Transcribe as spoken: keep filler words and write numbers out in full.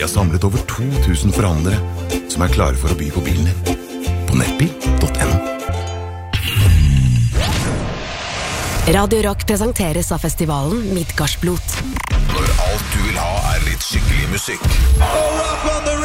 Vi har samlet over to tusen forhandlere som er klare for å by på bilen din. På nettbil punktum no. Radio Rock presenteres av festivalen Midgardsblot. Når alt du vil ha er litt skikkelig musikk. Oh, rock on the